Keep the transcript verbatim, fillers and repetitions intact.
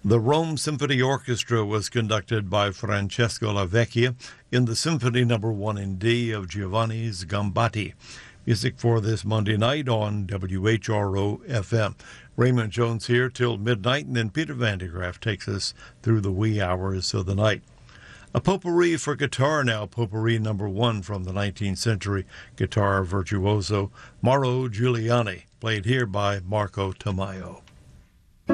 The Rome Symphony Orchestra was conducted by Francesco Lavecchia in the Symphony Number one in D of Giovanni Sgambati. Music for this Monday night on W H R O F M. Raymond Jones here till midnight, and then Peter Van de Graaff takes us through the wee hours of the night. A potpourri for guitar now, potpourri number one from the nineteenth century guitar virtuoso Mauro Giuliani, played here by Marco Tamayo.